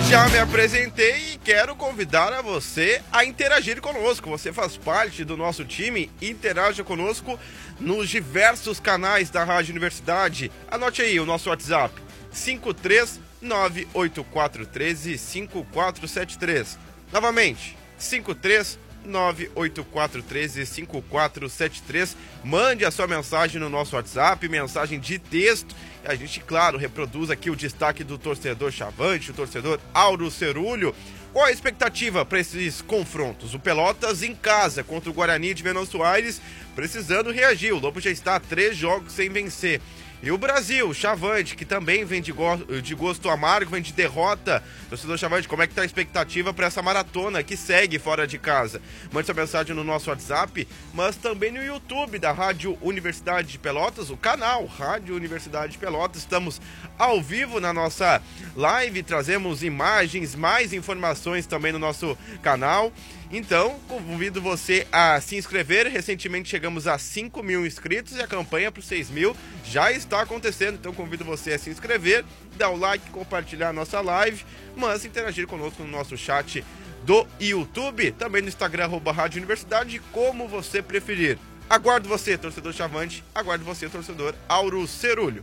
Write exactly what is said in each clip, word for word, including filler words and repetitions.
Já me apresentei e quero convidar a você a interagir conosco. Você faz parte do nosso time, interaja conosco nos diversos canais da Rádio Universidade. Anote aí o nosso WhatsApp, cinco três nove oito quatro um três cinco quatro sete três. Novamente, cinco três nove oito quatro um três cinco quatro sete três. Mande a sua mensagem no nosso WhatsApp, mensagem de texto. A gente, claro, reproduz aqui o destaque do torcedor Chavante, o torcedor Auro Cerulho. Qual a expectativa para esses confrontos? O Pelotas em casa contra o Guarani de Venâncio Aires, precisando reagir. O Lobo já está a três jogos sem vencer. E o Brasil, Chavante, que também vem de, go de gosto amargo, vem de derrota. Torcedor Chavante, como é que está a expectativa para essa maratona que segue fora de casa? Mande sua mensagem no nosso WhatsApp, mas também no YouTube da Rádio Universidade de Pelotas, o canal Rádio Universidade de Pelotas. Estamos ao vivo na nossa live, trazemos imagens, mais informações também no nosso canal. Então, convido você a se inscrever. Recentemente chegamos a cinco mil inscritos e a campanha para os seis mil já está acontecendo. Então, convido você a se inscrever, dar o like, compartilhar a nossa live, mas interagir conosco no nosso chat do YouTube, também no Instagram, arroba Rádio Universidade, como você preferir. Aguardo você, torcedor Chavante, aguardo você, torcedor Auro Cerulho.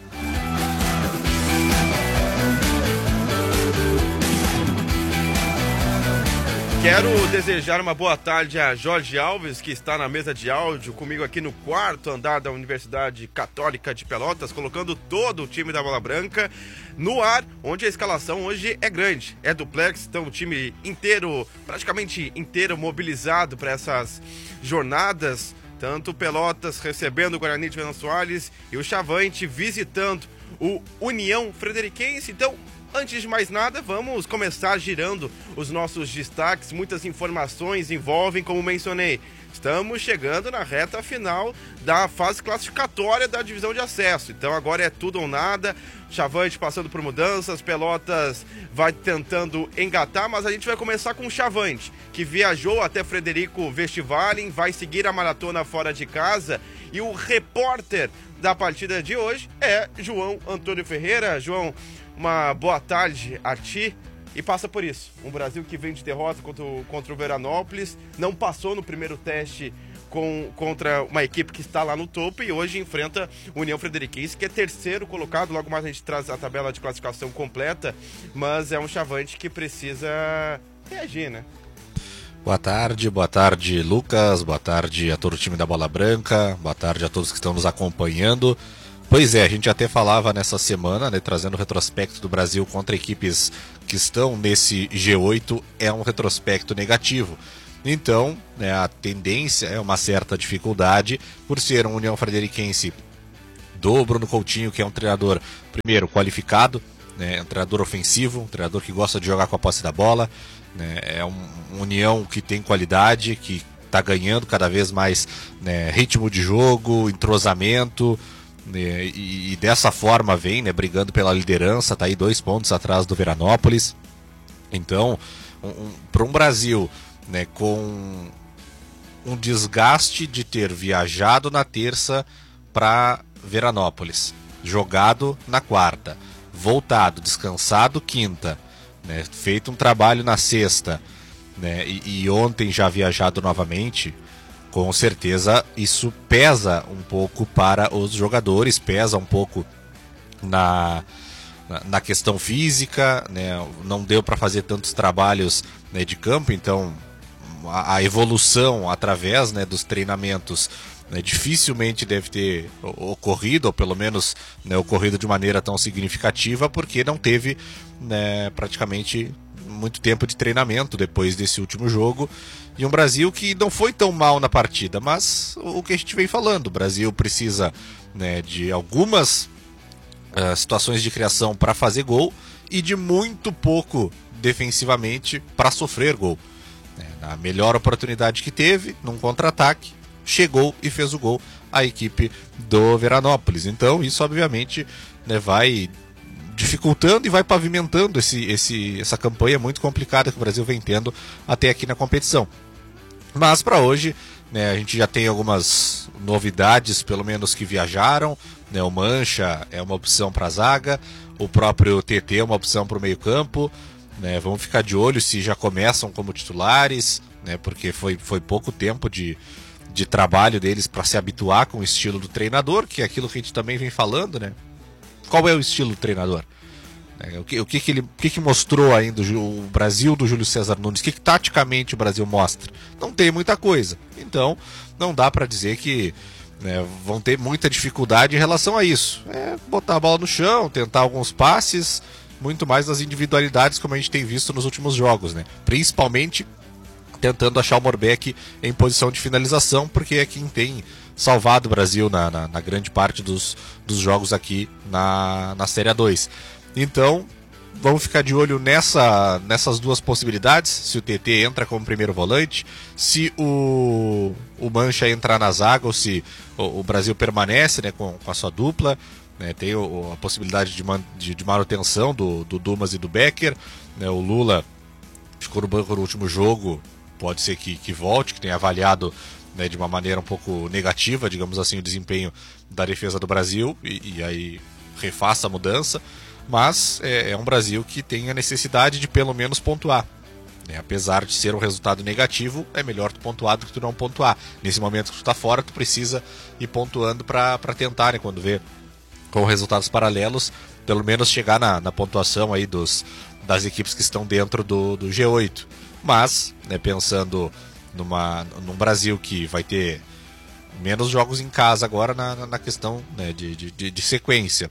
Quero desejar uma boa tarde a Jorge Alves, que está na mesa de áudio comigo aqui no quarto andar da Universidade Católica de Pelotas, colocando todo o time da Bola Branca no ar, onde a escalação hoje é grande, é duplex, então o time inteiro, praticamente inteiro mobilizado para essas jornadas, tanto o Pelotas recebendo o Guarani de Venâncio Aires e o Chavante visitando o União Frederiquense. Então, antes de mais nada, vamos começar girando os nossos destaques. Muitas informações envolvem, como mencionei, estamos chegando na reta final da fase classificatória da divisão de acesso. Então agora é tudo ou nada, Chavante passando por mudanças, Pelotas vai tentando engatar, mas a gente vai começar com o Chavante, que viajou até Frederico Westphalen, vai seguir a maratona fora de casa, e o repórter da partida de hoje é João Antônio Ferreira. João, uma boa tarde a ti, e passa por isso. Um Brasil que vem de derrota contra o, contra o Veranópolis, não passou no primeiro teste com, contra uma equipe que está lá no topo, e hoje enfrenta o União Frederiquense, que é terceiro colocado. Logo mais a gente traz a tabela de classificação completa, mas é um Chavante que precisa reagir, né? Boa tarde, boa tarde Lucas, boa tarde a todo o time da Bola Branca, boa tarde a todos que estão nos acompanhando. Pois é, a gente até falava nessa semana, né, trazendo o retrospecto do Brasil contra equipes que estão nesse G oito, é um retrospecto negativo. Então, né, a tendência é uma certa dificuldade, por ser um União Frederiquense do Bruno Coutinho, que é um treinador, primeiro, qualificado, né, um treinador ofensivo, um treinador que gosta de jogar com a posse da bola, né, é um União que tem qualidade, que está ganhando cada vez mais, né, ritmo de jogo, entrosamento, E, e dessa forma vem, né, brigando pela liderança, está aí dois pontos atrás do Veranópolis. Então, um, um, para um Brasil, né, com um desgaste de ter viajado na terça para Veranópolis, jogado na quarta, voltado, descansado quinta, né, feito um trabalho na sexta, né, e, e ontem já viajado novamente, com certeza isso pesa um pouco para os jogadores, pesa um pouco na, na, na questão física, né? Não deu para fazer tantos trabalhos, né, de campo, então a, a evolução através, né, dos treinamentos, né, dificilmente deve ter ocorrido, ou pelo menos, né, ocorrido de maneira tão significativa, porque não teve, né, praticamente muito tempo de treinamento depois desse último jogo. E um Brasil que não foi tão mal na partida, mas o que a gente vem falando, o Brasil precisa, né, de algumas uh, situações de criação para fazer gol e de muito pouco defensivamente para sofrer gol. É, a melhor oportunidade que teve, num contra-ataque, chegou e fez o gol a equipe do Veranópolis. Então isso obviamente, né, vai dificultando e vai pavimentando esse, esse, essa campanha muito complicada que o Brasil vem tendo até aqui na competição. Mas para hoje, né, a gente já tem algumas novidades, pelo menos que viajaram, né, o Mancha é uma opção para a zaga, o próprio T T é uma opção para o meio campo, né? Vamos ficar de olho se já começam como titulares, né? Porque foi, foi pouco tempo de, de trabalho deles para se habituar com o estilo do treinador, que é aquilo que a gente também vem falando, né? Qual é o estilo do treinador? O que, o que, que ele o que, que mostrou ainda o Brasil do Júlio César Nunes? O que, que taticamente o Brasil mostra? Não tem muita coisa. Então, não dá para dizer que, né, vão ter muita dificuldade em relação a isso. É botar a bola no chão, tentar alguns passes, muito mais nas individualidades, como a gente tem visto nos últimos jogos, né? Principalmente tentando achar o Morbeck em posição de finalização, porque é quem tem salvado o Brasil na, na, na grande parte dos, dos jogos aqui na, na Série A dois. Então, vamos ficar de olho nessa, nessas duas possibilidades, se o T T entra como primeiro volante, se o, o Mancha entrar na zaga, ou se o, o Brasil permanece, né, com, com a sua dupla, né, tem o, a possibilidade de, man, de, de manutenção do, do Dumas e do Becker, né, o Lula ficou no banco no último jogo, pode ser que, que volte, que tenha avaliado, né, de uma maneira um pouco negativa, digamos assim, o desempenho da defesa do Brasil, e, e aí refaça a mudança. Mas é, é um Brasil que tem a necessidade de pelo menos pontuar, né? Apesar de ser um resultado negativo, é melhor tu pontuar do que tu não pontuar. Nesse momento que tu tá fora, tu precisa ir pontuando para tentar, né, quando vê com resultados paralelos, pelo menos chegar na, na pontuação aí dos, das equipes que estão dentro do, do G oito. Mas, né, pensando numa, num Brasil que vai ter menos jogos em casa agora na, na questão, né, de, de, de sequência.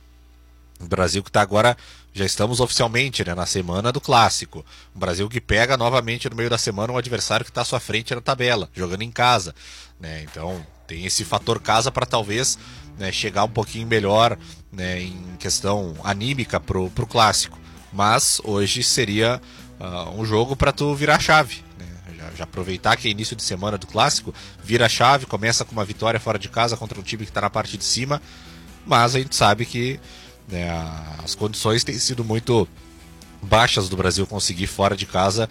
O Brasil que está agora, já estamos oficialmente, né, na semana do Clássico. O Brasil que pega novamente no meio da semana um adversário que está à sua frente na tabela, jogando em casa, né? Então tem esse fator casa para talvez, né, chegar um pouquinho melhor, né, em questão anímica pro, pro Clássico. Mas hoje seria uh, um jogo para tu virar a chave, né? Já, já aproveitar que é início de semana do Clássico, vira a chave, começa com uma vitória fora de casa contra um time que está na parte de cima, mas a gente sabe que, né, as condições têm sido muito baixas do Brasil conseguir fora de casa,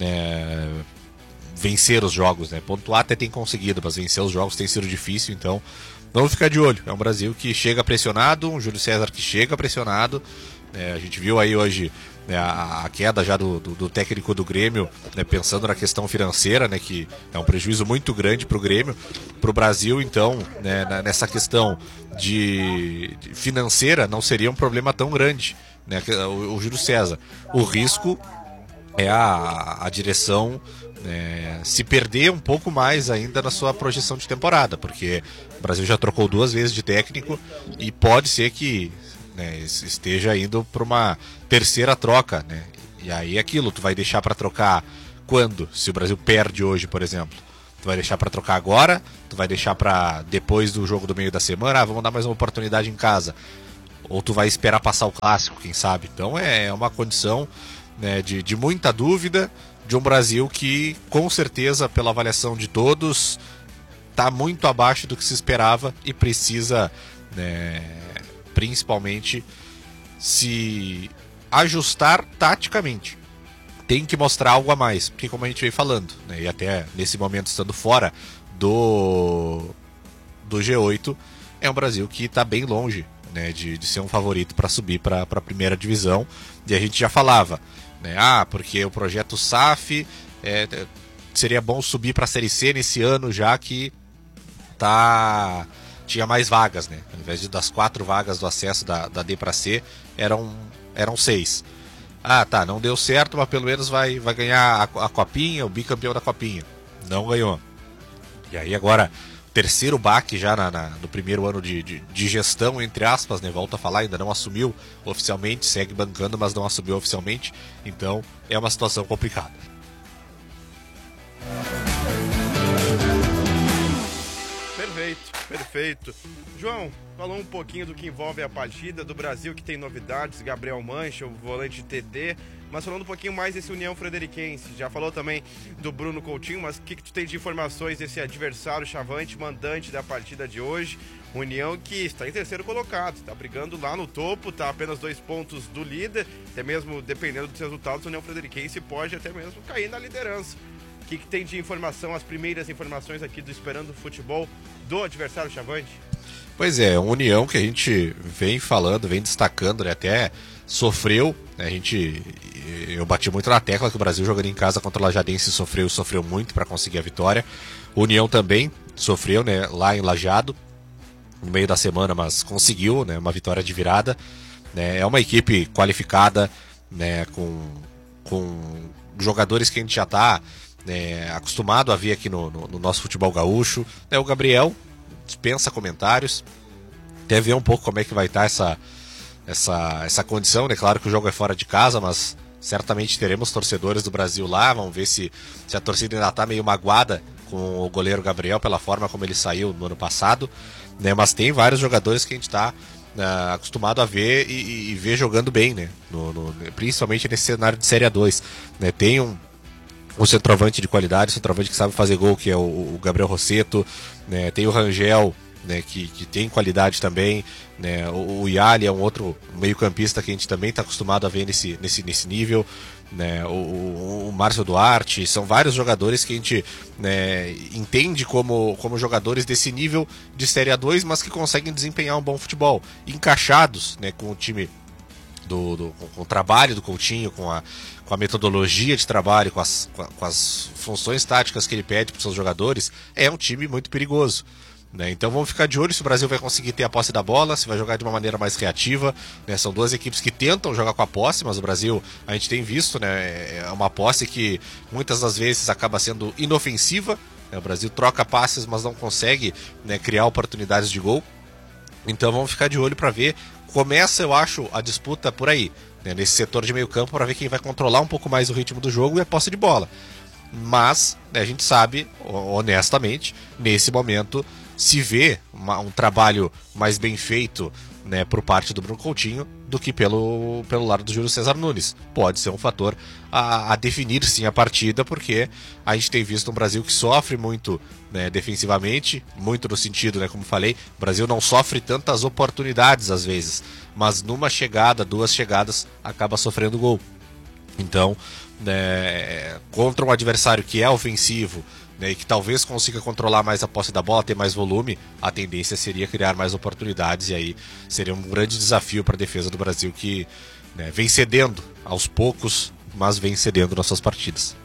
né, vencer os jogos, né? Pontuar até tem conseguido, mas vencer os jogos tem sido difícil, então vamos ficar de olho. É um Brasil que chega pressionado, um Júlio César que chega pressionado, né? A gente viu aí hoje, né, a, a queda já do, do, do técnico do Grêmio, né, pensando na questão financeira, né, que é um prejuízo muito grande para o Grêmio, para o Brasil. Então, né, nessa questão de, de financeira não seria um problema tão grande, né, o, o Júlio César. O risco é a, a direção, né, se perder um pouco mais ainda na sua projeção de temporada, porque o Brasil já trocou duas vezes de técnico e pode ser que, né, esteja indo para uma terceira troca, né? E aí aquilo, tu vai deixar para trocar quando? Se o Brasil perde hoje, por exemplo, tu vai deixar para trocar agora? Tu vai deixar para depois do jogo do meio da semana? Ah, vamos dar mais uma oportunidade em casa. Ou tu vai esperar passar o Clássico, quem sabe? Então é uma condição, né, de, de muita dúvida, de um Brasil que, com certeza, pela avaliação de todos, está muito abaixo do que se esperava e precisa, né, principalmente se ajustar taticamente. Tem que mostrar algo a mais, porque como a gente veio falando, né, e até nesse momento estando fora do, do G oito, é um Brasil que está bem longe, né, de, de ser um favorito para subir para a primeira divisão. E a gente já falava, né, ah, porque o projeto S A F, é, seria bom subir para a Série C nesse ano, já que tá, tinha mais vagas, né? Ao invés de das quatro vagas do acesso da, da D para C, eram, eram seis. Ah, tá, não deu certo, mas pelo menos vai, vai ganhar a, a Copinha, o bicampeão da Copinha. Não ganhou. E aí agora, terceiro baque já na, na, no primeiro ano de, de, de gestão, entre aspas, né? Volto a falar, ainda não assumiu oficialmente, segue bancando, mas não assumiu oficialmente. Então é uma situação complicada. Perfeito, perfeito. João, falou um pouquinho do que envolve a partida, do Brasil que tem novidades, Gabriel Mancha, o volante T T, mas falando um pouquinho mais desse União Frederiquense. Já falou também do Bruno Coutinho, mas o que, que tu tem de informações desse adversário chavante, mandante da partida de hoje? União que está em terceiro colocado, está brigando lá no topo, está apenas dois pontos do líder, até mesmo dependendo dos resultados, o União Frederiquense pode até mesmo cair na liderança. O que, que tem de informação, as primeiras informações aqui do Esperando Futebol do adversário chavante? Pois é, uma União que a gente vem falando, vem destacando, né, até sofreu, né? A gente, eu bati muito na tecla que o Brasil jogando em casa contra o Lajadense sofreu, sofreu muito para conseguir a vitória. O União também sofreu, né, lá em Lajeado, no meio da semana, mas conseguiu, né, uma vitória de virada. Né? É uma equipe qualificada, né, com, com jogadores que a gente já está, né, acostumado a ver aqui no, no, no nosso futebol gaúcho. Né? O Gabriel dispensa comentários. Até ver um pouco como é que vai estar essa, essa, essa condição, né? Claro que o jogo é fora de casa, mas certamente teremos torcedores do Brasil lá. Vamos ver se, se a torcida ainda está meio magoada com o goleiro Gabriel pela forma como ele saiu no ano passado. Né? Mas tem vários jogadores que a gente está uh, acostumado a ver e, e ver jogando bem, né? No, no, principalmente nesse cenário de Série A dois. Né? Tem um, um centroavante de qualidade, um centroavante que sabe fazer gol, que é o, o Gabriel Rosseto. Né? Tem o Rangel, né, que, que tem qualidade também, né, o, o Yali é um outro meio-campista que a gente também está acostumado a ver nesse, nesse, nesse nível, né, o, o, o Márcio Duarte, são vários jogadores que a gente, né, entende como, como jogadores desse nível de Série A dois, mas que conseguem desempenhar um bom futebol, encaixados, né, com o time, do, do, com o trabalho do Coutinho, com a, com a metodologia de trabalho, com as, com as funções táticas que ele pede para os seus jogadores. É um time muito perigoso. Né? Então vamos ficar de olho se o Brasil vai conseguir ter a posse da bola, se vai jogar de uma maneira mais reativa. Né? São duas equipes que tentam jogar com a posse, mas o Brasil, a gente tem visto, né, é uma posse que muitas das vezes acaba sendo inofensiva. Né? O Brasil troca passes, mas não consegue, né, criar oportunidades de gol. Então vamos ficar de olho para ver. Começa, eu acho, a disputa por aí, né, nesse setor de meio campo, para ver quem vai controlar um pouco mais o ritmo do jogo e a posse de bola. Mas, né, a gente sabe, honestamente, nesse momento se vê uma, um trabalho mais bem feito, né, por parte do Bruno Coutinho do que pelo, pelo lado do Júlio César Nunes. Pode ser um fator a, a definir sim a partida, porque a gente tem visto um Brasil que sofre muito, né, defensivamente, muito no sentido, né, como falei, o Brasil não sofre tantas oportunidades às vezes, mas numa chegada, duas chegadas, acaba sofrendo gol. Então, né, contra um adversário que é ofensivo, né, e que talvez consiga controlar mais a posse da bola, ter mais volume, a tendência seria criar mais oportunidades, e aí seria um grande desafio para a defesa do Brasil, que, né, vem cedendo aos poucos, mas vem cedendo nas suas partidas.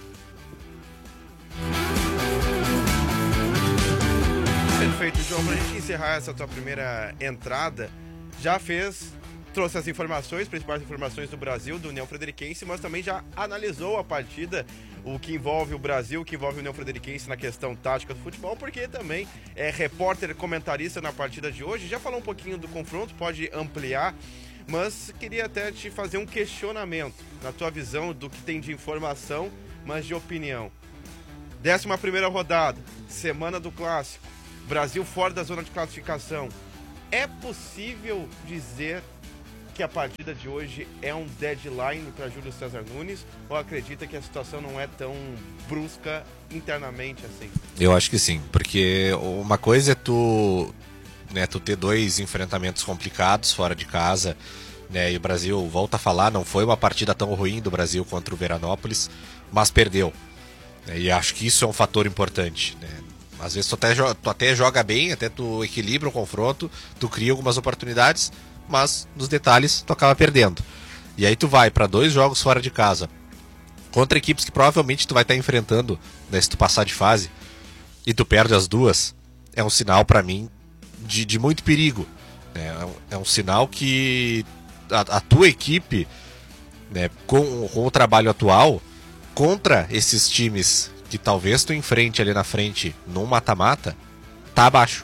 Perfeito, João. Para a gente encerrar essa tua primeira entrada, já fez... trouxe as informações, principais informações do Brasil, do União Frederiquense, mas também já analisou a partida, o que envolve o Brasil, o que envolve o União Frederiquense na questão tática do futebol, porque também é repórter comentarista na partida de hoje. Já falou um pouquinho do confronto, pode ampliar, mas queria até te fazer um questionamento, na tua visão do que tem de informação, mas de opinião. Décima primeira rodada, semana do Clássico, Brasil fora da zona de classificação. É possível dizer que a partida de hoje é um deadline para Júlio César Nunes, ou acredita que a situação não é tão brusca internamente assim? Eu acho que sim, porque uma coisa é tu, né, tu ter dois enfrentamentos complicados fora de casa, né, e o Brasil, volta a falar, não foi uma partida tão ruim do Brasil contra o Veranópolis, mas perdeu, né, e acho que isso é um fator importante, né. Às vezes tu até, tu até joga bem, até tu equilibra o confronto, tu cria algumas oportunidades, mas nos detalhes tu acaba perdendo. E aí tu vai para dois jogos fora de casa contra equipes que provavelmente tu vai estar enfrentando, né, se tu passar de fase, e tu perde as duas, é um sinal para mim de, de muito perigo, né? É, um, é um sinal que a, a tua equipe, né, com, com o trabalho atual contra esses times que talvez tu enfrente ali na frente num mata-mata, tá abaixo.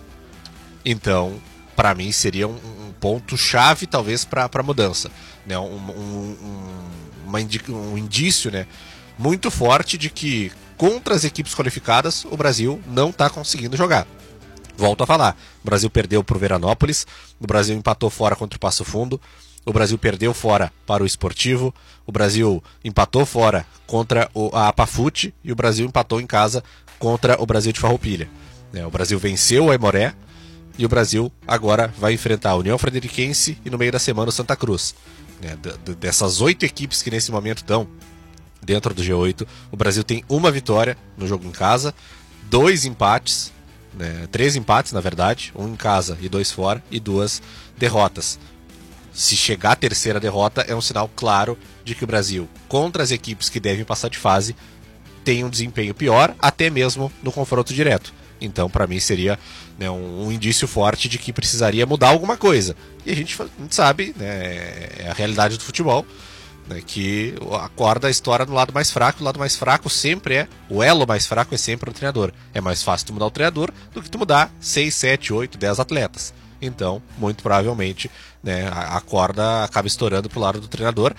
Então, para mim seria um, um ponto-chave talvez para a mudança, né? um, um, um, uma indi um indício, né, muito forte de que contra as equipes qualificadas o Brasil não está conseguindo jogar. Volto a falar, o Brasil perdeu para o Veranópolis, o Brasil empatou fora contra o Passo Fundo, o Brasil perdeu fora para o Esportivo, o Brasil empatou fora contra o, a Apafute, e o Brasil empatou em casa contra o Brasil de Farroupilha. É, o Brasil venceu o Aimoré, e o Brasil agora vai enfrentar a União Frederiquense e no meio da semana o Santa Cruz. É, dessas oito equipes que nesse momento estão dentro do G oito, o Brasil tem uma vitória no jogo em casa, dois empates, né, três empates na verdade, um em casa e dois fora, e duas derrotas. Se chegar a terceira derrota, é um sinal claro de que o Brasil, contra as equipes que devem passar de fase, tem um desempenho pior, até mesmo no confronto direto. Então, para mim, seria, né, um, um indício forte de que precisaria mudar alguma coisa. E a gente, a gente sabe, né, é a realidade do futebol, né, que a corda estoura do lado mais fraco. O lado mais fraco sempre é, o elo mais fraco é sempre o treinador. É mais fácil tu mudar o treinador do que tu mudar seis, sete, oito, dez atletas. Então, muito provavelmente, né, a, a corda acaba estourando pro lado do treinador.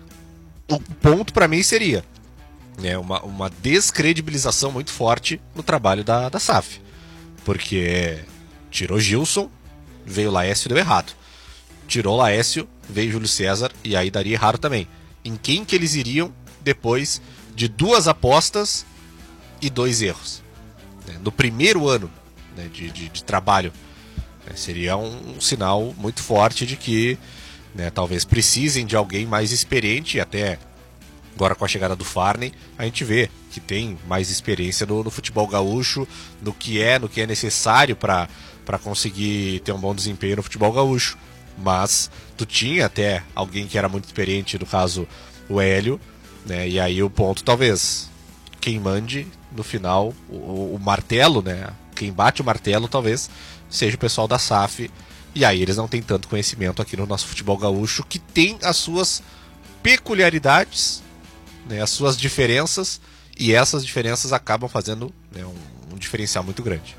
O ponto para mim seria, né, uma, uma descredibilização muito forte no trabalho da, da S A F. Porque tirou Gilson, veio Laércio e deu errado. Tirou Laércio, veio Júlio César e aí daria errado também. Em quem que eles iriam depois de duas apostas e dois erros? Né, no primeiro ano, né, de, de, de trabalho. Seria um, um sinal muito forte de que, né, talvez precisem de alguém mais experiente. E até agora com a chegada do Farney, a gente vê que tem mais experiência no, no futebol gaúcho, no que é, no que é necessário para para conseguir ter um bom desempenho no futebol gaúcho. Mas tu tinha até alguém que era muito experiente, no caso o Hélio, né, e aí o ponto talvez quem mande no final o, o martelo, né, quem bate o martelo talvez seja o pessoal da S A F, e aí eles não têm tanto conhecimento aqui no nosso futebol gaúcho, que tem as suas peculiaridades, né, as suas diferenças, e essas diferenças acabam fazendo, né, um, um diferencial muito grande.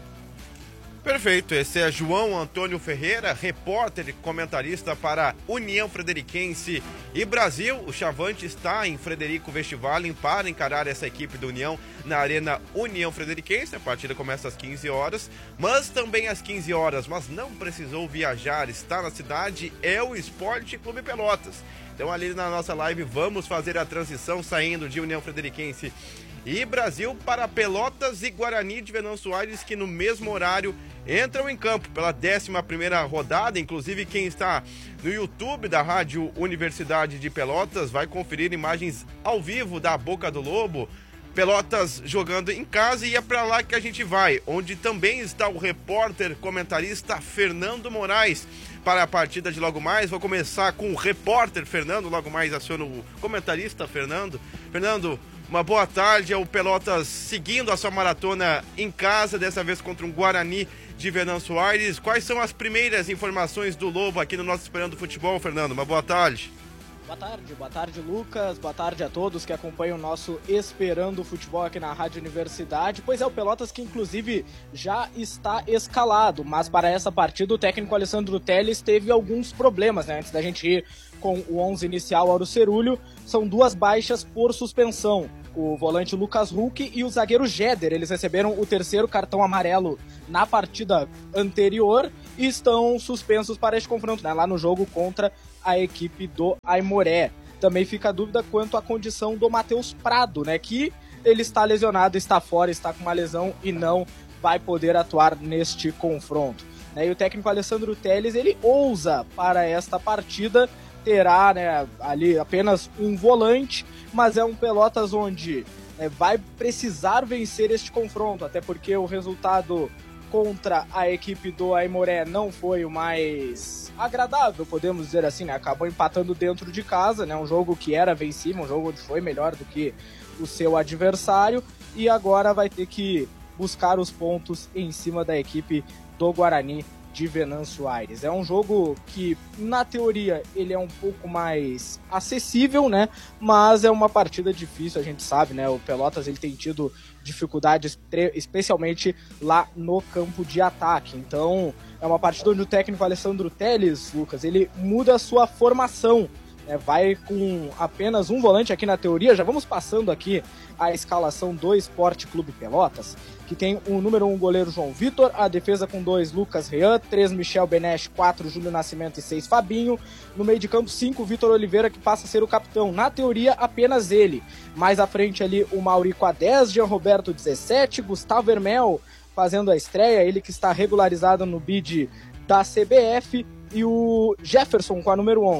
Perfeito, esse é João Antônio Ferreira, repórter e comentarista para União Frederiquense e Brasil. O Chavante está em Frederico Westphalen para encarar essa equipe do União na Arena União Frederiquense. A partida começa às quinze horas, mas também às quinze horas, mas não precisou viajar, está na cidade, é o Esporte Clube Pelotas. Então ali na nossa live vamos fazer a transição saindo de União Frederiquense e Brasil para Pelotas e Guarani de Venâncio Aires, que no mesmo horário entram em campo pela décima primeira rodada. Inclusive quem está no YouTube da Rádio Universidade de Pelotas vai conferir imagens ao vivo da Boca do Lobo. Pelotas jogando em casa, e é para lá que a gente vai, onde também está o repórter comentarista Fernando Moraes para a partida de logo mais. Vou começar com o repórter Fernando, logo mais aciono o comentarista Fernando. Fernando, uma boa tarde. É o Pelotas seguindo a sua maratona em casa, dessa vez contra um Guarani de Venâncio Aires. Quais são as primeiras informações do Lobo aqui no nosso Esperando Futebol, Fernando? Uma boa tarde. Boa tarde, boa tarde, Lucas, boa tarde a todos que acompanham o nosso Esperando Futebol aqui na Rádio Universidade. Pois é, o Pelotas que inclusive já está escalado, mas para essa partida o técnico Alessandro Telles teve alguns problemas, né? Antes da gente ir com o onze inicial, Auro Cerulho, são duas baixas por suspensão. O volante Lucas Huck e o zagueiro Jeder, eles receberam o terceiro cartão amarelo na partida anterior e estão suspensos para este confronto, né, lá no jogo contra a equipe do Aimoré. Também fica a dúvida quanto à condição do Matheus Prado, né, que ele está lesionado, está fora, está com uma lesão e não vai poder atuar neste confronto. Né, e o técnico Alessandro Telles, ele ousa para esta partida, terá, né, ali apenas um volante, mas é um Pelotas onde, né, vai precisar vencer este confronto, até porque o resultado contra a equipe do Aimoré não foi o mais agradável, podemos dizer assim, né? Acabou empatando dentro de casa, né? Um jogo que era vencível, um jogo onde foi melhor do que o seu adversário, e agora vai ter que buscar os pontos em cima da equipe do Guarani de Venâncio Aires. É um jogo que, na teoria, ele é um pouco mais acessível, né? Mas é uma partida difícil, a gente sabe, né? O Pelotas, ele tem tido dificuldades, especialmente lá no campo de ataque. Então, é uma partida onde o técnico Alessandro Telles, Lucas, ele muda a sua formação, né? Vai com apenas um volante aqui na teoria. Já vamos passando aqui a escalação do Esporte Clube Pelotas, que tem o número um goleiro João Vitor, a defesa com dois Lucas Rean, três Michel Benesch, quatro Júlio Nascimento e seis Fabinho. No meio de campo, cinco Vitor Oliveira, que passa a ser o capitão. Na teoria, apenas ele. Mais à frente ali, o Mauri com a dez, Jean Roberto dezessete, Gustavo Hermel fazendo a estreia, ele que está regularizado no bid da C B F, e o Jefferson com a número onze.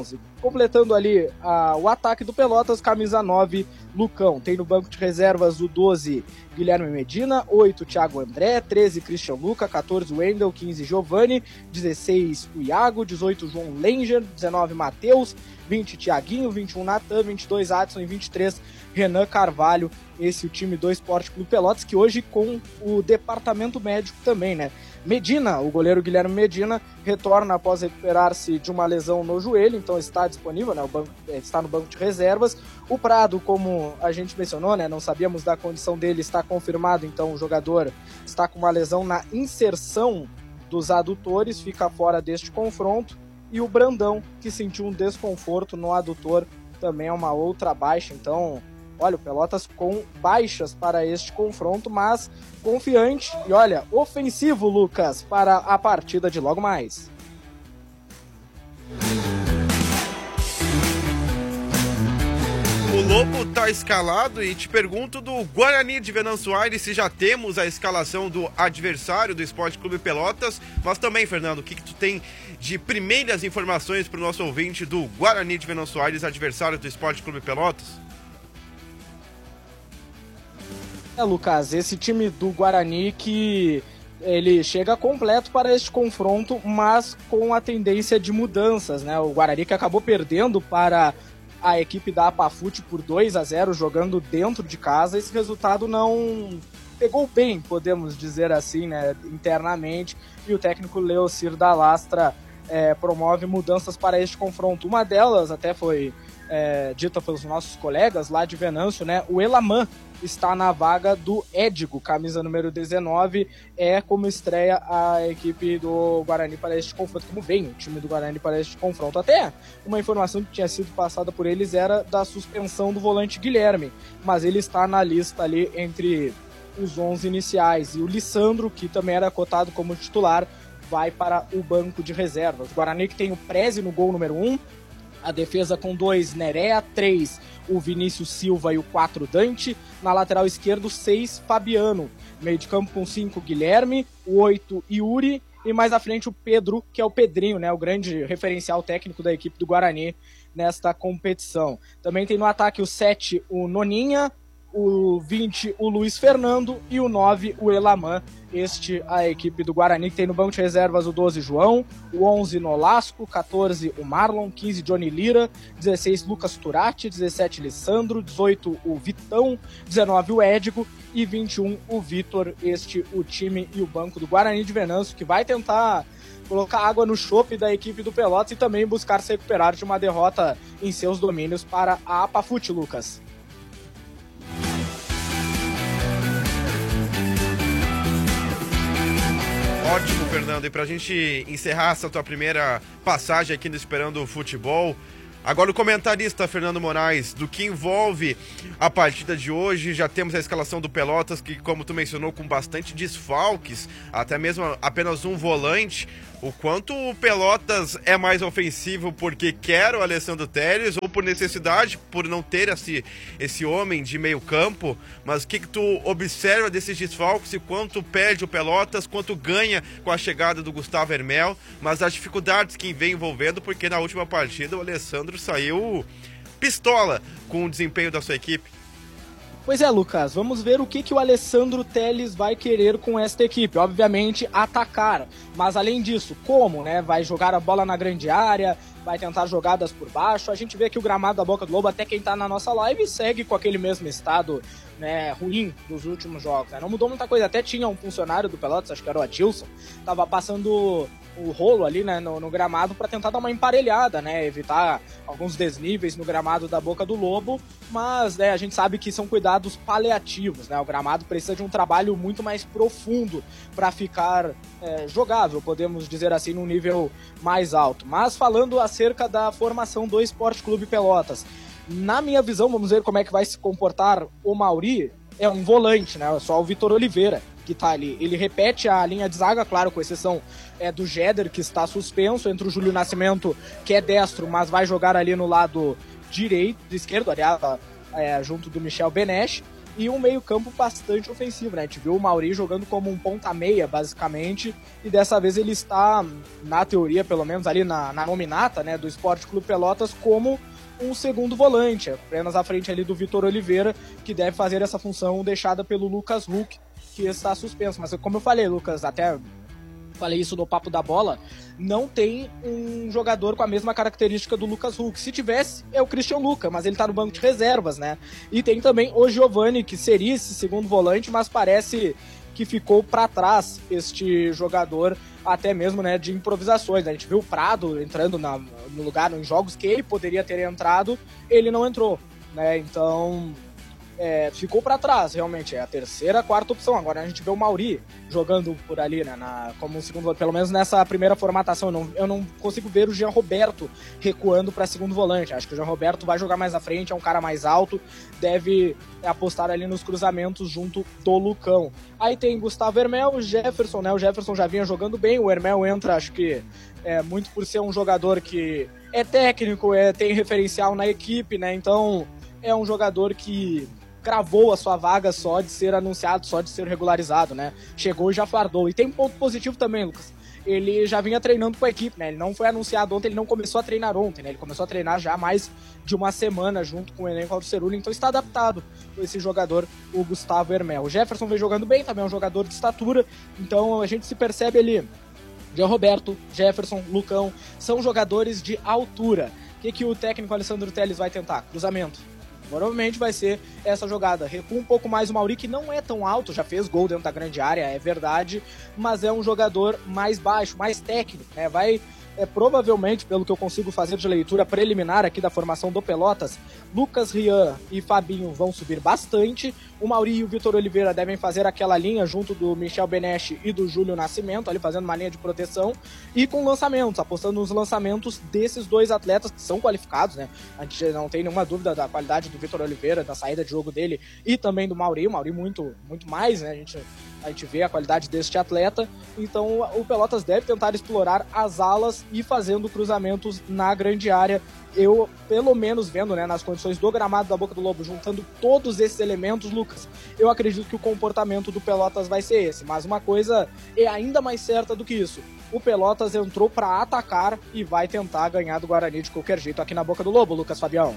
completando ali a, o ataque do Pelotas, camisa nove, Lucão. Tem no banco de reservas o doze, Guilherme Medina, oito, Thiago André, treze, Christian Luca, quatorze, Wendel, quinze, Giovani, dezesseis, o Iago, dezoito, João Lenger, dezenove, Matheus, vinte, Thiaguinho, vinte e um, Natan, vinte e dois, Adson e vinte e três, Renan Carvalho. Esse é o time do Esporte Clube Pelotas, que hoje com o departamento médico também, né? Medina, o goleiro Guilherme Medina, retorna após recuperar-se de uma lesão no joelho, então está disponível, né? O banco, está no banco de reservas. O Prado, como a gente mencionou, né? Não sabíamos da condição dele, está confirmado, então o jogador está com uma lesão na inserção dos adutores, fica fora deste confronto. E o Brandão, que sentiu um desconforto no adutor, também é uma outra baixa, então... Olha, o Pelotas com baixas para este confronto, mas confiante e, olha, ofensivo, Lucas, para a partida de logo mais. O Lobo tá escalado e te pergunto do Guarani de Venâncio Aires se já temos a escalação do adversário do Esporte Clube Pelotas, mas também, Fernando, o que, que tu tem de primeiras informações para o nosso ouvinte do Guarani de Venâncio Aires, adversário do Esporte Clube Pelotas? É, Lucas, esse time do Guarani que ele chega completo para este confronto, mas com a tendência de mudanças, né? O Guarani que acabou perdendo para a equipe da Apafute por dois a zero, jogando dentro de casa. Esse resultado não pegou bem, podemos dizer assim, né? Internamente, e o técnico Leocir da Lastra é, promove mudanças para este confronto. Uma delas até foi é, dita pelos nossos colegas lá de Venâncio, né? O Elaman está na vaga do Édigo, camisa número dezenove, é como estreia a equipe do Guarani para este confronto, como vem o time do Guarani para este confronto. Até uma informação que tinha sido passada por eles era da suspensão do volante Guilherme, mas ele está na lista ali entre os onze iniciais, e o Lissandro, que também era cotado como titular, vai para o banco de reservas. O Guarani que tem o Preze no gol número um, a defesa com dois, Nerea, três, o Vinícius Silva e o quatro, Dante. Na lateral esquerdo, seis, Fabiano. Meio de campo com cinco, Guilherme, o oito, Yuri. E mais à frente o Pedro, que é o Pedrinho, né, o grande referencial técnico da equipe do Guarani nesta competição. Também tem no ataque o sete, o Noninha, o vinte, o Luiz Fernando e o nove, o Elaman. Este a equipe do Guarani, que tem no banco de reservas o doze, João, o onze, Nolasco, quatorze, o Marlon, quinze, Johnny Lira, dezesseis, Lucas Turati, dezessete, Lissandro, dezoito, o Vitão, dezenove, o Édigo e vinte e um, o Vitor. Este o time e o banco do Guarani de Venâncio, que vai tentar colocar água no chope da equipe do Pelotas e também buscar se recuperar de uma derrota em seus domínios para a Apafute, Lucas. Ótimo, Fernando. E pra gente encerrar essa tua primeira passagem aqui no Esperando o Futebol, agora o comentarista Fernando Moraes, do que envolve a partida de hoje. Já temos a escalação do Pelotas, que, como tu mencionou, com bastante desfalques, até mesmo apenas um volante. O quanto o Pelotas é mais ofensivo porque quer o Alessandro Telles ou por necessidade, por não ter esse, esse homem de meio campo? Mas o que, que tu observa desses desfalques e quanto perde o Pelotas, quanto ganha com a chegada do Gustavo Hermel, mas as dificuldades que vem envolvendo, porque na última partida o Alessandro saiu pistola com o desempenho da sua equipe. Pois é, Lucas, vamos ver o que, que o Alessandro Telles vai querer com esta equipe. Obviamente, atacar, mas além disso, como, né? Vai jogar a bola na grande área, vai tentar jogadas por baixo. A gente vê que o gramado da Boca do Lobo, até quem tá na nossa live, segue com aquele mesmo estado, né, ruim dos últimos jogos, né? Não mudou muita coisa. Até tinha um funcionário do Pelotas, acho que era o Adilson, tava passando o rolo ali, né, no, no gramado para tentar dar uma emparelhada, né, evitar alguns desníveis no gramado da Boca do Lobo, mas, né, a gente sabe que são cuidados paliativos, né, o gramado precisa de um trabalho muito mais profundo para ficar é, jogável, podemos dizer assim, num nível mais alto. Mas falando acerca da formação do Esporte Clube Pelotas, na minha visão, vamos ver como é que vai se comportar o Mauri. É um volante, né, só o Vitor Oliveira que tá ali. Ele repete a linha de zaga, claro, com exceção é, do Jeder, que está suspenso, entre o Júlio Nascimento, que é destro, mas vai jogar ali no lado direito, esquerdo, aliás, é, junto do Michel Benesch, e um meio-campo bastante ofensivo, né? A gente viu o Mauri jogando como um ponta-meia, basicamente, e dessa vez ele está, na teoria, pelo menos ali na, na nominata, né, do Esporte Clube Pelotas, como um segundo volante, apenas à frente ali do Vitor Oliveira, que deve fazer essa função deixada pelo Lucas Huck, que está suspenso. Mas como eu falei, Lucas, até falei isso no Papo da Bola, não tem um jogador com a mesma característica do Lucas Huck. Se tivesse, é o Christian Luca, mas ele tá no banco de reservas, né? E tem também o Giovani, que seria esse segundo volante, mas parece que ficou para trás este jogador, até mesmo, né, de improvisações. A gente viu o Prado entrando na, no lugar, em jogos que ele poderia ter entrado, ele não entrou, né? Então é, ficou para trás, realmente, é a terceira, quarta opção. Agora a gente vê o Mauri jogando por ali, né, na, como um segundo, pelo menos nessa primeira formatação. Eu não, eu não consigo ver o Jean Roberto recuando para segundo volante. Acho que o Jean Roberto vai jogar mais à frente, é um cara mais alto, deve apostar ali nos cruzamentos junto do Lucão. Aí tem Gustavo Hermel, o Jefferson, né, o Jefferson já vinha jogando bem, o Hermel entra, acho que é, muito por ser um jogador que é técnico, é, tem referencial na equipe, né, então é um jogador que cravou a sua vaga só de ser anunciado, só de ser regularizado, né? Chegou e já fardou. E tem um ponto positivo também, Lucas. Ele já vinha treinando com a equipe, né? Ele não foi anunciado ontem, ele não começou a treinar ontem, né? Ele começou a treinar já há mais de uma semana junto com o elenco Alcerulli, então está adaptado esse jogador, o Gustavo Hermel. O Jefferson vem jogando bem, também é um jogador de estatura, então a gente se percebe ali. Jean Roberto, Jefferson, Lucão, são jogadores de altura. O que, que o técnico Alessandro Telles vai tentar? Cruzamento. Provavelmente vai ser essa jogada. Recua um pouco mais o Mauri, que não é tão alto, já fez gol dentro da grande área, é verdade, mas é um jogador mais baixo, mais técnico, né? Vai, é, provavelmente, pelo que eu consigo fazer de leitura preliminar aqui da formação do Pelotas, Lucas Rian e Fabinho vão subir bastante, o Mauri e o Vitor Oliveira devem fazer aquela linha junto do Michel Benesch e do Júlio Nascimento, ali fazendo uma linha de proteção, e com lançamentos, apostando nos lançamentos desses dois atletas que são qualificados, né? A gente não tem nenhuma dúvida da qualidade do Vitor Oliveira, da saída de jogo dele e também do Mauri, o Mauri muito, muito mais, né? A gente, a gente vê a qualidade deste atleta, então o Pelotas deve tentar explorar as alas e fazendo cruzamentos na grande área. Eu, pelo menos vendo, né, nas condições do gramado da Boca do Lobo, juntando todos esses elementos, Lucas, eu acredito que o comportamento do Pelotas vai ser esse. Mas uma coisa é ainda mais certa do que isso: o Pelotas entrou para atacar e vai tentar ganhar do Guarani de qualquer jeito aqui na Boca do Lobo, Lucas Fabião.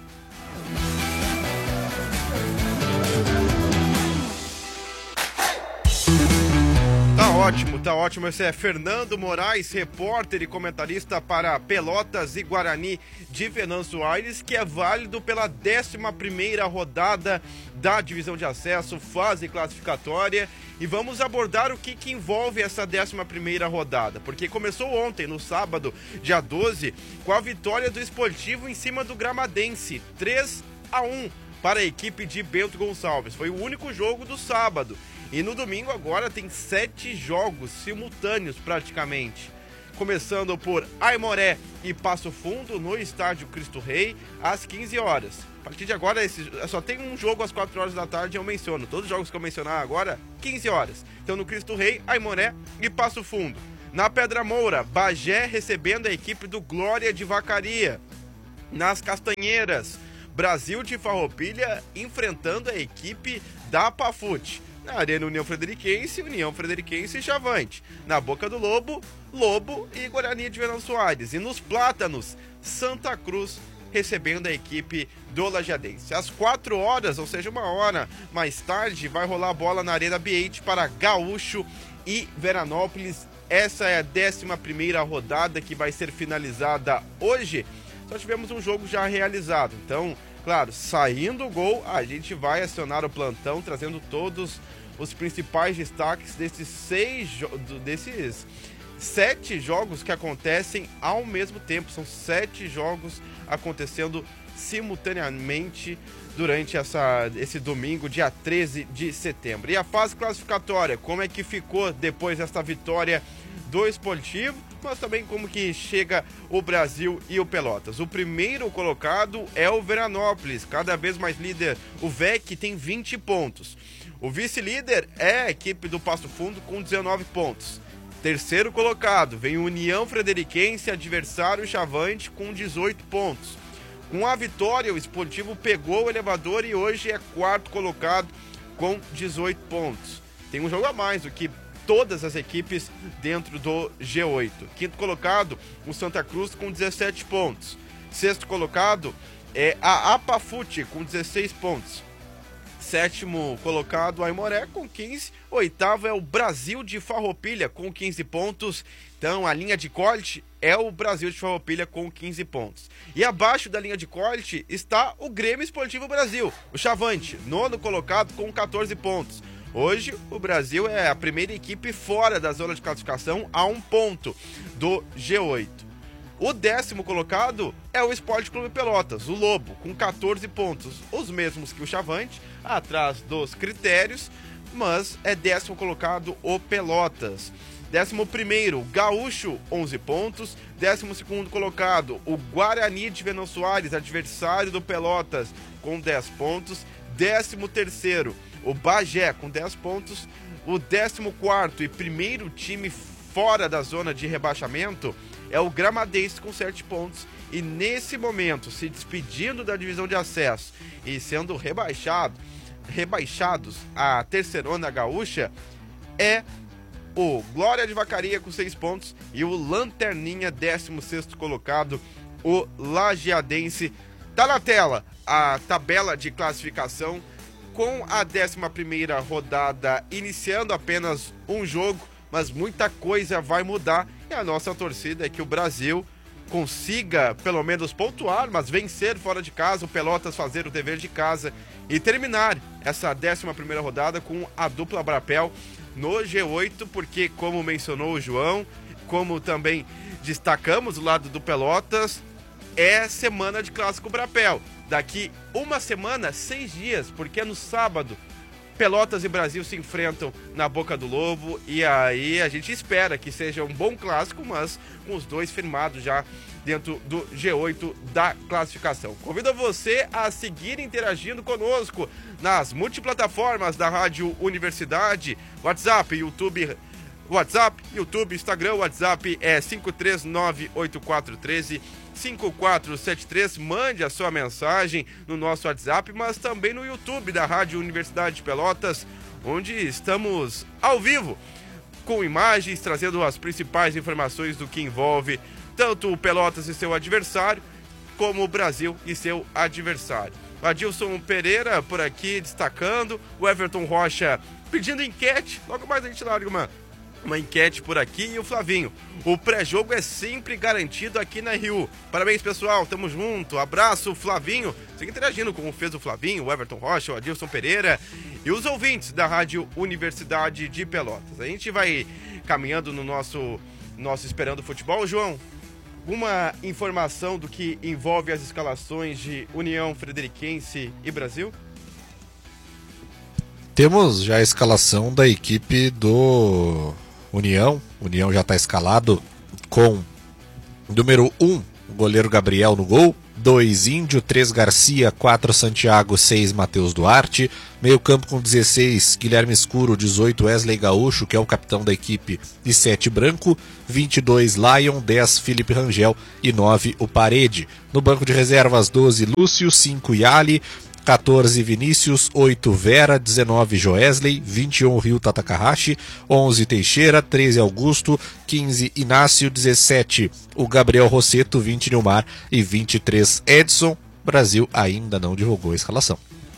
Tá ótimo, tá ótimo. Esse é Fernando Moraes, repórter e comentarista para Pelotas e Guarani de Venâncio Aires, que é válido pela décima primeira rodada da divisão de acesso, fase classificatória. E vamos abordar o que, que envolve essa décima primeira rodada, porque começou ontem, no sábado, dia doze, com a vitória do Esportivo em cima do Gramadense, três a um para a equipe de Bento Gonçalves. Foi o único jogo do sábado. E no domingo agora tem sete jogos simultâneos praticamente. Começando por Aimoré e Passo Fundo no estádio Cristo Rei às quinze horas. A partir de agora esse, só tem um jogo às quatro horas da tarde, eu menciono. Todos os jogos que eu mencionar agora, quinze horas. Então no Cristo Rei, Aimoré e Passo Fundo. Na Pedra Moura, Bagé recebendo a equipe do Glória de Vacaria. Nas Castanheiras, Brasil de Farroupilha enfrentando a equipe da Pafute. Na Arena União Frederiquense, União Frederiquense e Chavante. Na Boca do Lobo, Lobo e Guarani de Venâncio Aires. E nos Plátanos, Santa Cruz recebendo a equipe do Lajadense. Às quatro horas, ou seja, uma hora mais tarde, vai rolar a bola na Arena B oito para Gaúcho e Veranópolis. Essa é a décima primeira rodada que vai ser finalizada hoje. Só tivemos um jogo já realizado, então, claro, saindo o gol, a gente vai acionar o plantão, trazendo todos os principais destaques desses seis, desses sete jogos que acontecem ao mesmo tempo. São sete jogos acontecendo simultaneamente durante essa, esse domingo, dia treze de setembro. E a fase classificatória, como é que ficou depois dessa vitória do Esportivo, mas também como que chega o Brasil e o Pelotas. O primeiro colocado é o Veranópolis, cada vez mais líder. O V E C tem vinte pontos. O vice-líder é a equipe do Passo Fundo com dezenove pontos. Terceiro colocado vem o União Frederiquense, adversário Chavante, com dezoito pontos. Com a vitória, o Esportivo pegou o elevador e hoje é quarto colocado com dezoito pontos. Tem um jogo a mais do que todas as equipes dentro do G oito. Quinto colocado, o Santa Cruz com dezessete pontos. Sexto colocado é a Apafute com dezesseis pontos. Sétimo colocado, a Aimoré com quinze. Oitavo é o Brasil de Farroupilha com quinze pontos. Então a linha de corte é o Brasil de Farroupilha com quinze pontos. E abaixo da linha de corte está o Grêmio Esportivo Brasil, o Chavante, nono colocado com catorze pontos. Hoje o Brasil é a primeira equipe fora da zona de classificação a um ponto do G oito. O décimo colocado é o Esporte Clube Pelotas, o Lobo, com catorze pontos, os mesmos que o Chavante, atrás dos critérios, mas é décimo colocado o Pelotas. Décimo primeiro, Gaúcho, onze pontos. Décimo segundo colocado, o Guarani de Venão Soares, adversário do Pelotas, com dez pontos. Décimo terceiro, o Bagé, com dez pontos. O décimo quarto e primeiro time fora da zona de rebaixamento é o Gramadense com sete pontos. E nesse momento, se despedindo da divisão de acesso e sendo rebaixado, rebaixados à terceirona gaúcha, é o Glória de Vacaria com seis pontos e o Lanterninha, décimo sexto colocado, o Lajeadense. Tá na tela a tabela de classificação com a décima primeira rodada iniciando, apenas um jogo, mas muita coisa vai mudar e a nossa torcida é que o Brasil consiga pelo menos pontuar, mas vencer fora de casa, o Pelotas fazer o dever de casa e terminar essa décima primeira rodada com a dupla Brapel no G oito, porque como mencionou o João, como também destacamos do lado do Pelotas, é semana de Clássico Brapel. Daqui uma semana, seis dias, porque é no sábado, Pelotas e Brasil se enfrentam na Boca do Lobo e aí a gente espera que seja um bom clássico, mas com os dois firmados já dentro do G oito da classificação. Convido você a seguir interagindo conosco nas multiplataformas da Rádio Universidade, WhatsApp, YouTube, WhatsApp, YouTube, Instagram. WhatsApp é cinco três nove oito quatro um três cinco quatro sete três. Mande a sua mensagem no nosso WhatsApp, mas também no YouTube da Rádio Universidade de Pelotas, onde estamos ao vivo, com imagens, trazendo as principais informações do que envolve tanto o Pelotas e seu adversário, como o Brasil e seu adversário. O Adilson Pereira por aqui destacando, o Everton Rocha pedindo enquete, logo mais a gente larga uma Uma enquete por aqui e o Flavinho. O pré-jogo é sempre garantido aqui na R U. Parabéns, pessoal. Tamo junto. Abraço, Flavinho. Siga interagindo como fez o Flavinho, o Everton Rocha, o Adilson Pereira e os ouvintes da Rádio Universidade de Pelotas. A gente vai caminhando no nosso, nosso Esperando Futebol. João, alguma informação do que envolve as escalações de União Frederiquense e Brasil? Temos já a escalação da equipe do União. União já está escalado com número um, o goleiro Gabriel no gol, dois Índio, três Garcia, quatro Santiago, seis Matheus Duarte, meio campo com dezesseis Guilherme Escuro, dezoito Wesley Gaúcho, que é o capitão da equipe, e sete Branco, vinte e dois Lion, dez Felipe Rangel e nove o Parede. No banco de reservas, doze Lúcio, cinco Yali, quatorze Vinícius, oito Vera, dezenove Joesley, vinte e um Rio Tatakahashi, onze Teixeira, treze Augusto, quinze Inácio, dezessete o Gabriel Rosseto, vinte Nilmar e vinte e três Edson. Brasil ainda não divulgou a escalação.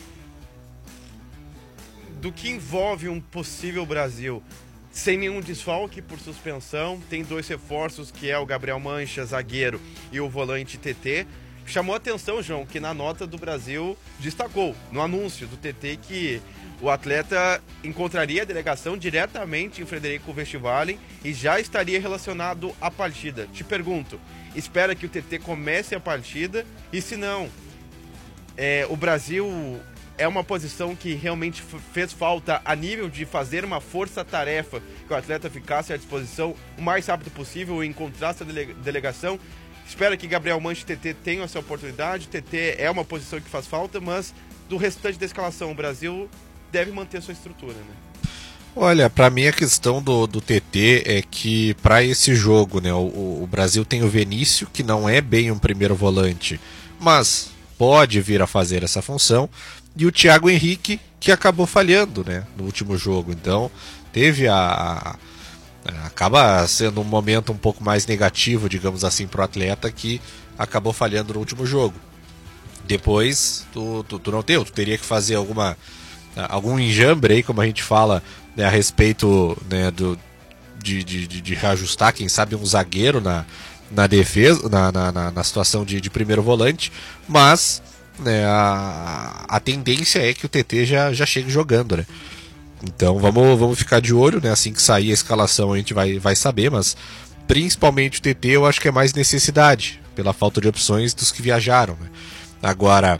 Do que envolve um possível Brasil sem nenhum desfalque por suspensão, tem dois reforços que é o Gabriel Mancha, zagueiro, e o volante T T. Chamou a atenção, João, que na nota do Brasil destacou, no anúncio do T T, que o atleta encontraria a delegação diretamente em Frederico Westphalen e já estaria relacionado à partida. Te pergunto, espera que o T T comece a partida e se não, é, o Brasil é uma posição que realmente fez falta a nível de fazer uma força-tarefa, que o atleta ficasse à disposição o mais rápido possível e encontrasse a dele- delegação. Espero que Gabriel Mancha e T T tenham essa oportunidade. O T T é uma posição que faz falta, mas do restante da escalação, o Brasil deve manter a sua estrutura, né? Olha, para mim a questão do, do T T é que para esse jogo, né, o, o Brasil tem o Vinícius, que não é bem um primeiro volante, mas pode vir a fazer essa função. E o Thiago Henrique, que acabou falhando, né, no último jogo. Então, teve a... a acaba sendo um momento um pouco mais negativo, digamos assim, para o atleta que acabou falhando no último jogo. Depois, tu, tu, tu não tem, tu teria que fazer alguma, algum enjambre aí, como a gente fala, né, a respeito, né, do, de, de, de reajustar, quem sabe, um zagueiro na, na defesa, na, na, na situação de, de primeiro volante, mas, né, a, a tendência é que o T T já, já chegue jogando, né? Então vamos, vamos ficar de olho, né? Assim que sair a escalação a gente vai, vai saber, mas principalmente o T T eu acho que é mais necessidade, pela falta de opções dos que viajaram, né? Agora,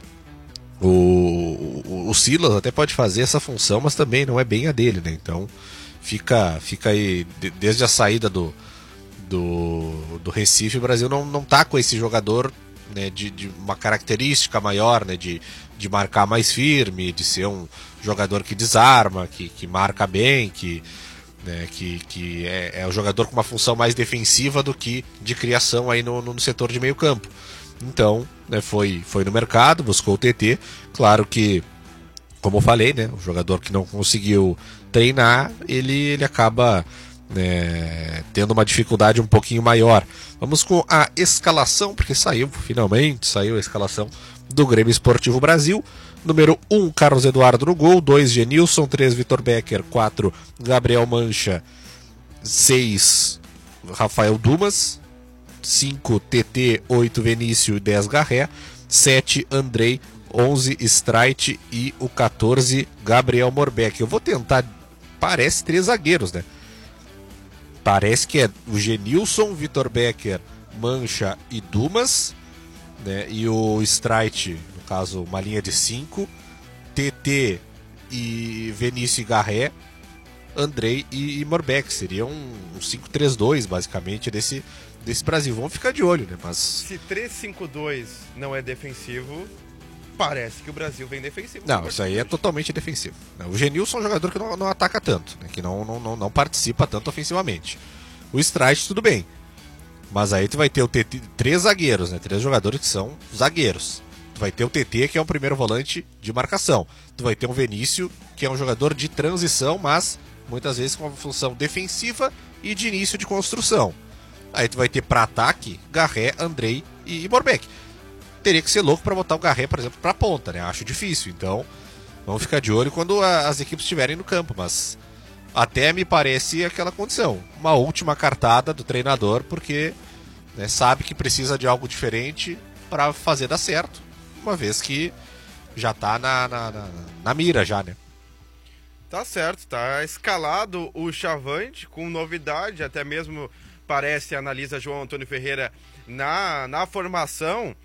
o, o, o Silas até pode fazer essa função, mas também não é bem a dele, né? Então fica, fica aí, de, desde a saída do, do, do Recife, o Brasil não, não tá com esse jogador, né, de, de uma característica maior, né, de, de marcar mais firme, de ser um jogador que desarma, que, que marca bem, que, né, que, que é, é um jogador com uma função mais defensiva do que de criação aí no, no setor de meio campo. Então, né, foi, foi no mercado, buscou o T T. Claro que, como eu falei, né, o jogador que não conseguiu treinar, ele, ele acaba, né, tendo uma dificuldade um pouquinho maior. Vamos com a escalação, porque saiu, finalmente, saiu a escalação do Grêmio Esportivo Brasil. Número um, Carlos Eduardo no gol, dois, Genilson, três, Vitor Becker, quatro, Gabriel Mancha, seis, Rafael Dumas, cinco, T T, oito, Vinícius, dez, Garré, sete, Andrei, onze, Streit e o quatorze, Gabriel Morbeck. Eu vou tentar, parece três zagueiros, né? Parece que é o Genilson, Vitor Becker, Mancha e Dumas, né? E o Streit, no caso, uma linha de cinco, T T e Vinícius e Garré, Andrei e, e Morbeck. Seria um, um cinco três dois, basicamente, desse, desse Brasil. Vamos ficar de olho, né? Mas... se três cinco dois não é defensivo, parece que o Brasil vem defensivo. Não, isso aí é totalmente defensivo. O Genilson é um jogador que não, não ataca tanto, né? Que não, não, não, não participa tanto ofensivamente. O Streit, tudo bem. Mas aí tu vai ter o T T, três zagueiros, né? Três jogadores que são zagueiros. Tu vai ter o T T, que é um primeiro volante de marcação. Tu vai ter um Vinícius, que é um jogador de transição, mas muitas vezes com uma função defensiva e de início de construção. Aí tu vai ter para ataque Garré, Andrei e, e Morbeck. Teria que ser louco para botar o Garré, por exemplo, para ponta, né? Acho difícil. Então, vamos ficar de olho quando a, as equipes estiverem no campo, mas até me parece aquela condição, uma última cartada do treinador, porque, né, sabe que precisa de algo diferente para fazer dar certo, uma vez que já tá na, na, na, na mira já, né? Tá certo, tá escalado o Chavante com novidade, até mesmo parece, analisa João Antônio Ferreira na, na formação,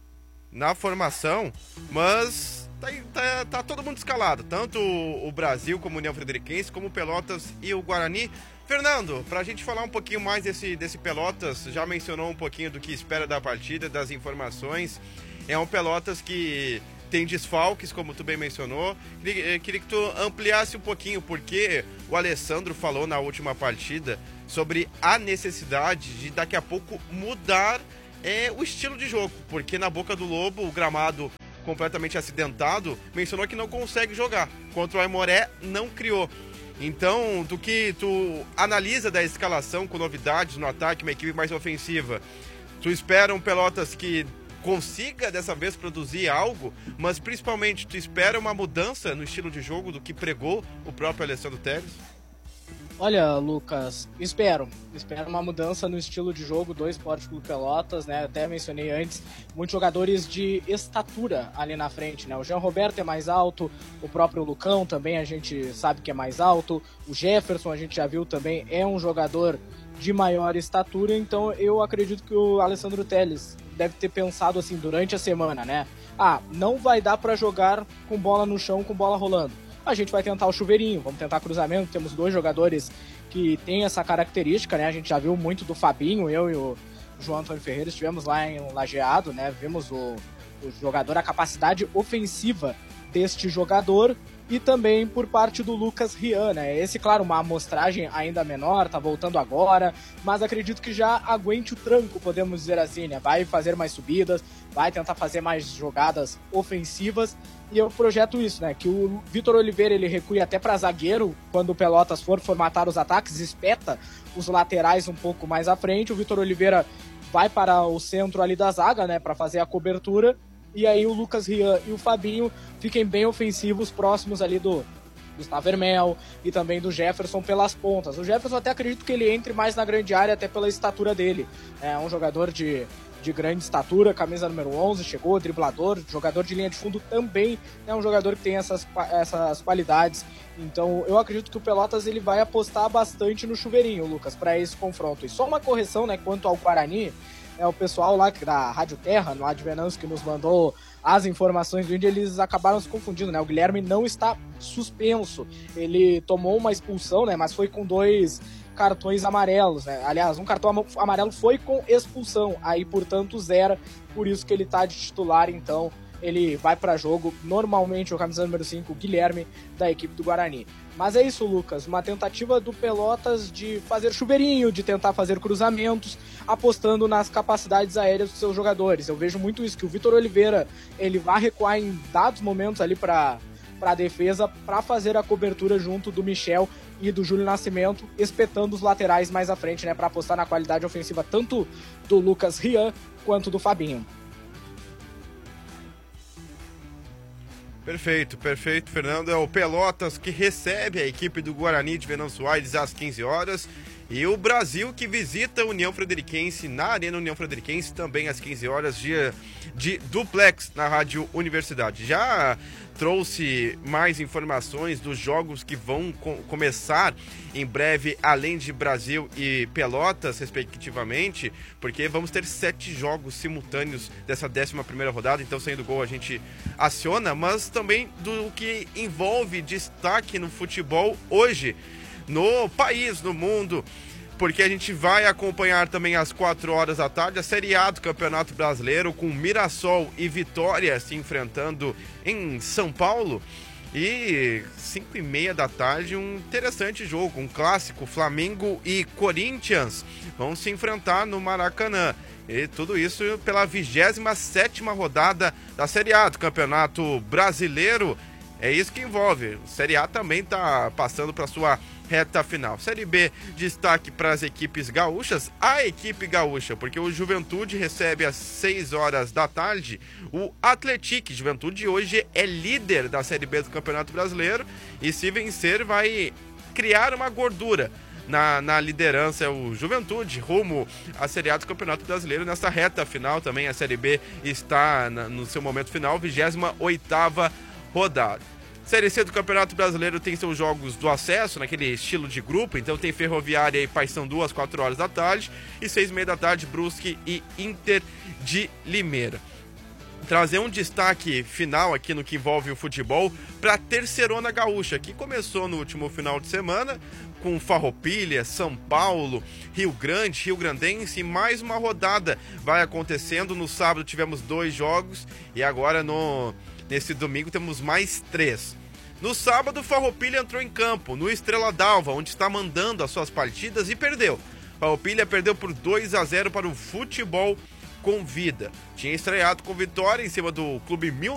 na formação, mas tá, tá, tá todo mundo escalado, tanto o Brasil como a União Frederiquense, como o Pelotas e o Guarani. Fernando, pra gente falar um pouquinho mais desse, desse Pelotas, já mencionou um pouquinho do que espera da partida, das informações. É um Pelotas que tem desfalques, como tu bem mencionou. Queria, queria que tu ampliasse um pouquinho, porque o Alessandro falou na última partida sobre a necessidade de daqui a pouco mudar é, o estilo de jogo, porque na Boca do Lobo, o gramado completamente acidentado, mencionou que não consegue jogar. Contra o Aimoré, não criou. Então, do que tu analisa da escalação com novidades no ataque, uma equipe mais ofensiva, tu espera um Pelotas que consiga dessa vez produzir algo, mas principalmente tu espera uma mudança no estilo de jogo do que pregou o próprio Alessandro Telles? Olha, Lucas, espero. Espero uma mudança no estilo de jogo do Esporte Clube Pelotas, né? Até mencionei antes, muitos jogadores de estatura ali na frente, né? O Jean Roberto é mais alto, o próprio Lucão também a gente sabe que é mais alto, o Jefferson a gente já viu também, é um jogador de maior estatura, então eu acredito que o Alessandro Telles deve ter pensado assim durante a semana, né? Ah, não vai dar pra jogar com bola no chão, com bola rolando. A gente vai tentar o chuveirinho, vamos tentar cruzamento. Temos dois jogadores que têm essa característica, né? A gente já viu muito do Fabinho, eu e o João Antônio Ferreira estivemos lá em Lajeado, né? Vimos o, o jogador, a capacidade ofensiva deste jogador. e também por parte do Lucas Rian, né? Esse, claro, uma amostragem ainda menor, tá voltando agora, mas acredito que já aguente o tranco, podemos dizer assim, né? Vai fazer mais subidas, vai tentar fazer mais jogadas ofensivas, e eu projeto isso, né? Que o Vitor Oliveira, ele recue até para zagueiro, quando o Pelotas for formatar os ataques, espeta os laterais um pouco mais à frente, o Vitor Oliveira vai para o centro ali da zaga, né? Para fazer a cobertura, e aí o Lucas Rian e o Fabinho fiquem bem ofensivos, próximos ali do Gustavo Hermel e também do Jefferson pelas pontas. O Jefferson até acredito que ele entre mais na grande área, até pela estatura dele. É um jogador de, de grande estatura, camisa número onze, chegou, driblador, jogador de linha de fundo também, é um jogador que tem essas, essas qualidades. Então eu acredito que o Pelotas ele vai apostar bastante no chuveirinho, Lucas, para esse confronto. E só uma correção, né, quanto ao Guarani, é o pessoal lá da Rádio Terra, no Ad Venâncio, que nos mandou as informações do índio, eles acabaram se confundindo, né? O Guilherme não está suspenso. Ele tomou uma expulsão, né? Mas foi com dois cartões amarelos, né? Aliás, um cartão amarelo foi com expulsão, aí, portanto, zero. Por isso que ele tá de titular, então ele vai para jogo. Normalmente o camisa número cinco, o Guilherme, da equipe do Guarani. Mas é isso, Lucas, uma tentativa do Pelotas de fazer chuveirinho, de tentar fazer cruzamentos, apostando nas capacidades aéreas dos seus jogadores. Eu vejo muito isso, que o Vitor Oliveira, ele vai recuar em dados momentos ali para a defesa, para fazer a cobertura junto do Michel e do Júlio Nascimento, espetando os laterais mais à frente, né, para apostar na qualidade ofensiva tanto do Lucas Rian quanto do Fabinho. Perfeito, perfeito, Fernando. É o Pelotas que recebe a equipe do Guarani de Venâncio Aires às quinze horas. E o Brasil que visita a União Frederiquense na Arena União Frederiquense também às quinze horas, dia de duplex na Rádio Universidade. Já trouxe mais informações dos jogos que vão co- começar em breve, além de Brasil e Pelotas, respectivamente, porque vamos ter sete jogos simultâneos dessa décima primeira rodada, então saindo gol a gente aciona, mas também do que envolve destaque no futebol hoje, no país, no mundo, porque a gente vai acompanhar também às quatro horas da tarde a Série A do Campeonato Brasileiro, com Mirassol e Vitória se enfrentando em São Paulo. E cinco e meia da tarde, um interessante jogo, um clássico, Flamengo e Corinthians vão se enfrentar no Maracanã. E tudo isso pela vigésima sétima rodada da Série A do Campeonato Brasileiro. É isso que envolve. A Série A também está passando para sua reta final. Série B, destaque para as equipes gaúchas. A equipe gaúcha, porque o Juventude recebe às seis horas da tarde o Atlético. Juventude hoje é líder da Série B do Campeonato Brasileiro e se vencer vai criar uma gordura na, na liderança. O Juventude rumo à Série A do Campeonato Brasileiro nessa reta final também. A Série B está na, no seu momento final, vigésima oitava rodada. Série C do Campeonato Brasileiro tem seus jogos do acesso, naquele estilo de grupo, então tem Ferroviária e Paysandu às quatro horas da tarde, e seis e meia da tarde, Brusque e Inter de Limeira. Trazer um destaque final aqui no que envolve o futebol para a Terceirona Gaúcha, que começou no último final de semana, com Farroupilha, São Paulo, Rio Grande, Rio Grandense, e mais uma rodada vai acontecendo. No sábado tivemos dois jogos, e agora no... nesse domingo temos mais três. No sábado, Farroupilha entrou em campo, no Estrela d'Alva, onde está mandando as suas partidas e perdeu. Farroupilha perdeu por dois a zero para o Futebol Convida. Tinha estreado com vitória em cima do Clube Mil